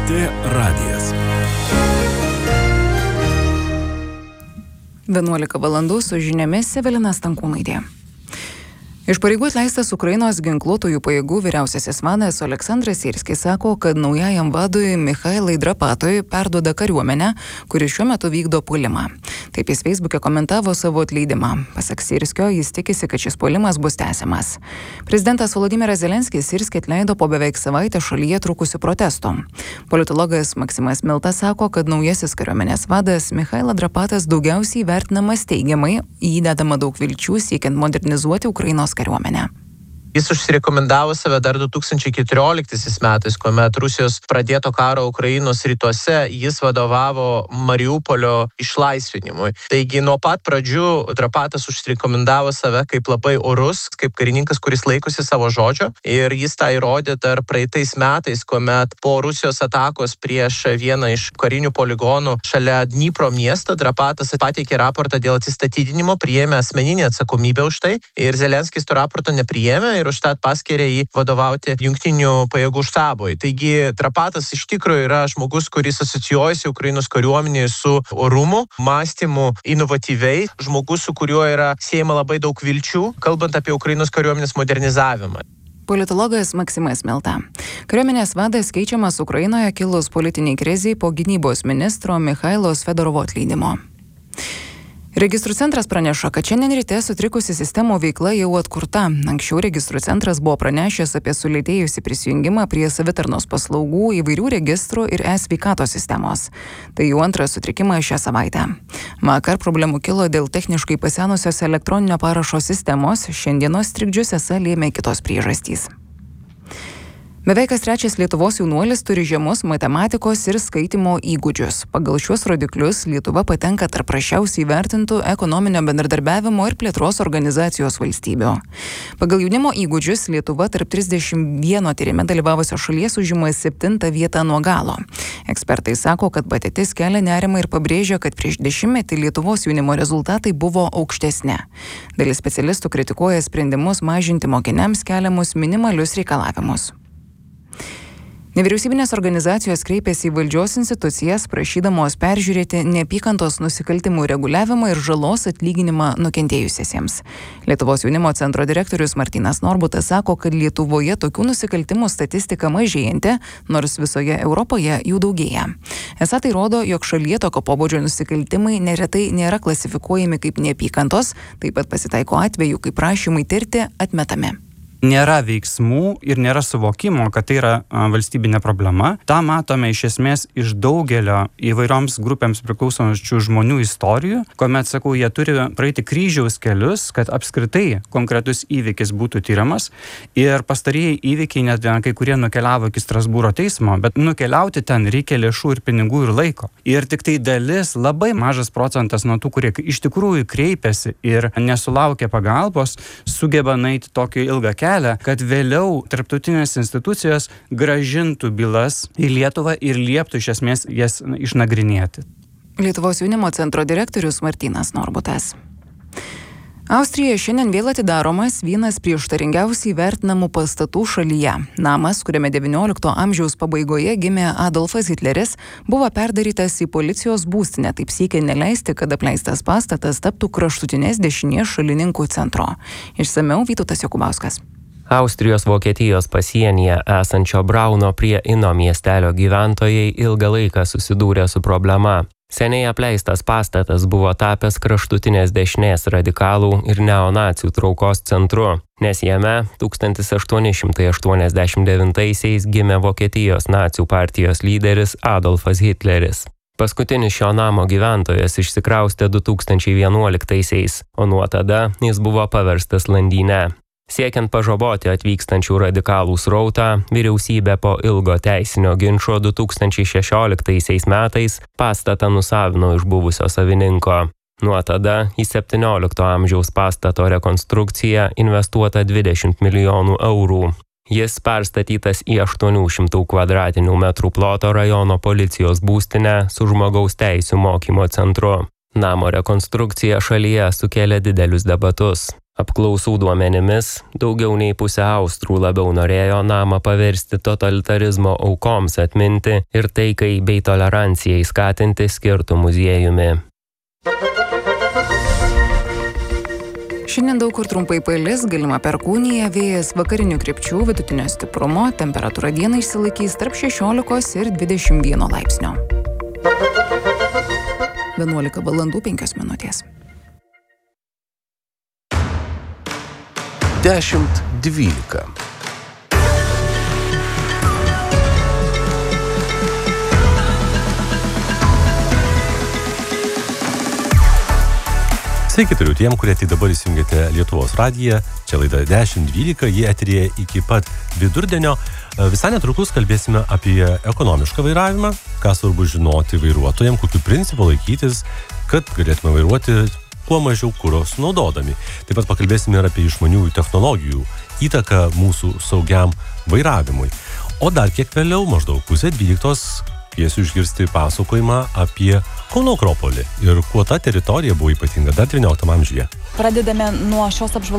LRT radijas. 11 valandų su žiniomis Evelina Stankūnaitė. Iš pareigų atleistas Ukrainos ginkluotųjų pajėgų vyriausiasis vadas Oleksandras Syrskis sako, kad naujajam vadui Michailai Drapatui perduoda kariuomenę, kuri šiuo metu vykdo puolimą. Taip jis Facebook'e komentavo savo atleidimą. Pasak Syrskio, jis tikisi, kad šis puolimas bus tęsiamas. Prezidentas Volodymyras Zelenskis Syrskį atleido po beveik savaitę šalyje trukusių protestų. Politologas Maksimas Milta sako, kad naujasis kariuomenės vadas Michailas Drapatas daugiausiai vertinamas teigiamai, įdedama daug vilčių siekiant modernizuoti Ukrainos kariuomenę. Jis užsirekomendavo save dar 2014 metais, kuomet Rusijos pradėto karo Ukrainos rytuose jis vadovavo Mariupolio išlaisvinimui. Taigi nuo pat pradžių Drapatas užsirekomendavo save kaip labai orus, kaip karininkas, kuris laikosi savo žodžio. Ir jis tą įrodė dar praeitais metais, kuomet po Rusijos atakos prieš vieną iš karinių poligonų šalia Dnipro miesto Drapatas pateikė raportą dėl atsistatydinimo, priėmė asmeninę atsakomybę už tai. Ir Zelenskis to raporto nepriėmė ir užtat paskyrė jį vadovauti jungtinių pajėgų štabui. Taigi Drapatas iš tikrųjų yra žmogus, kuris asocijuojasi Ukrainos kariuomenėje su orumu, mąstymu inovatyviai, žmogus, su kuriuo yra siejama labai daug vilčių, kalbant apie Ukrainos kariuomenės modernizavimą. Politologas Maksimas Milta. Kariuomenės vadas keičiamas Ukrainoje kilus politiniai kriziai po gynybos ministro Michailo Fedorovo atleidimo. Registrų centras praneša, kad šiandien ryte sutrikusi sistemų veikla jau atkurta. Anksčiau registrų centras buvo pranešęs apie sulėtėjusį prisijungimą prie savitarnos paslaugų įvairių registrų ir e-sveikatos sistemos. Tai jau antras sutrikimas šią savaitę. Vakar problemų kilo dėl techniškai pasenusios elektroninio parašo sistemos, šiandienos trikdžius esą lėmė kitos priežastys. Beveik kas trečias Lietuvos jaunuolis turi žemus matematikos ir skaitymo įgūdžius. Pagal šiuos rodiklius Lietuva patenka tarp prasčiausiai įvertintų ekonominio bendradarbiavimo ir plėtros organizacijos valstybių. Pagal jaunimo įgūdžius Lietuva tarp 31 tyrime dalyvavusios šalies užima 7 vietą nuo galo. Ekspertai sako, kad padėtis kelia nerimą ir pabrėžia, kad prieš 10 Lietuvos jaunimo rezultatai buvo aukštesni. Dalis specialistų kritikuoja sprendimus mažinti mokiniams keliamus minimalius reikalavimus. Nevyriausybinės organizacijos kreipėsi į valdžios institucijas, prašydamos peržiūrėti neapykantos nusikaltimų reguliavimą ir žalos atlyginimą nukentėjusiesiems. Lietuvos jaunimo centro direktorius Martynas Norbutas sako, kad Lietuvoje tokių nusikaltimų statistika mažėjanti, nors visoje Europoje jų daugėja. Esą tai rodo, jog šalyje tokio pobūdžio nusikaltimai neretai nėra klasifikuojami kaip neapykantos, taip pat pasitaiko atvejų, kai prašymai tirti atmetami. Nėra veiksmų ir nėra suvokimo, kad tai yra valstybinė problema. Ta matome iš esmės iš daugelio įvairioms grupėms priklausančių žmonių istorijų, kuomet, sakau, jie turi praeiti kryžiaus kelius, kad apskritai konkretus įvykis būtų tyriamas. Ir pastarieji įvykiai net kai kurie nukeliavo iki Strasbūro teismo, bet nukeliauti ten reikia lėšų ir pinigų ir laiko. Ir tik tai dalis, labai mažas procentas nuo tų, kurie iš tikrųjų kreipiasi ir nesulaukia pagalbos, sugeba nueiti tokį ilgą kelią, kad vėliau tarptautinės institucijos grąžintų bylas į Lietuvą ir lieptų iš esmės jas išnagrinėti. Lietuvos jaunimo centro direktorius Martynas Norbutas. Austrijoje šiandien vėl atidaromas vienas prieštaringiausiai vertinamų pastatų šalyje. Namas, kuriame XIX amžiaus pabaigoje gimė Adolfas Hitleris, buvo perdarytas į policijos būstinę, taip siekia neleisti, kad apleistas pastatas taptų kraštutinės dešinės šalininkų centro. Išsamiau Vytautas Jokubauskas. Austrijos-Vokietijos pasienyje esančio Brauno prie Ino miestelio gyventojai ilgą laiką susidūrė su problema. Seniai apleistas pastatas buvo tapęs kraštutinės dešinės radikalų ir neonacių traukos centru, nes jame 1889-aisiais gimė Vokietijos nacių partijos lyderis Adolfas Hitleris. Paskutinis šio namo gyventojas išsikraustė 2011-aisiais, o nuo tada jis buvo paverstas landyne. Siekiant pažaboti atvykstančių radikalų srautą, vyriausybė po ilgo teisinio ginčo 2016 metais pastatą nusavino iš buvusio savininko. Nuo tada į 17 amžiaus pastato rekonstrukciją investuota 20 milijonų eurų. Jis perstatytas į 800 kvadratinių metrų ploto rajono policijos būstinę su žmogaus teisių mokymo centru. Namo rekonstrukcija šalyje sukėlė didelius debatus. Apklausų duomenimis, daugiau nei pusė austrų labiau norėjo namą paversti totalitarizmo aukoms atminti ir taikai bei tolerancijai skatinti skirtų muziejumi. Šiandien daug kur trumpai palis, galima perkūnija, vėjas vakarinių krypčių, vidutinio stiprumo, temperatūra dieną išsilaikys tarp 16 ir 21 laipsnio. 11 valandų 5 minutės. 10:12. Sveiki turiu tiem, kurie tik dabar įsijungėte Lietuvos radiją. Čia laida 10:12, jie eteryje iki pat vidurdienio. Visai netrukus kalbėsime apie ekonomišką vairavimą, ką svarbu žinoti vairuotojams, kokių principų laikytis, kad galėtume vairuoti kuo mažiau kuro sunaudodami. Taip pat pakalbėsime ir apie išmaniųjų technologijų įtaką mūsų saugiam vairavimui. O dar kiek vėliau, maždaug 11:30, kviesiu išgirsti pasakojimą apie Kauno Akropolį ir kuo ta teritorija buvo ypatinga dar 19 amžiuje. Pradedame nuo šios apžvalgos